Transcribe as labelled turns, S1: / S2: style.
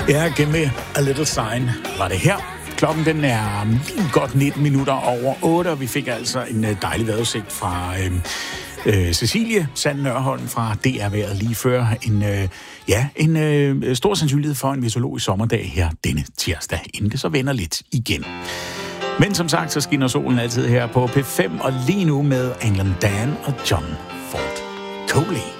S1: Ja, Give Me a Little Sign var det her. Klokken den er lige godt 19 minutter over 8, og vi fik altså en dejlig vejrudsigt fra Cecilie Sand Nørholm fra DR-vejret lige før. En stor sandsynlighed for en meteorologisk sommerdag her denne tirsdag, inden det så vender lidt igen. Men som sagt, så skinner solen altid her på P5, og lige nu med England Dan og John Ford Coley.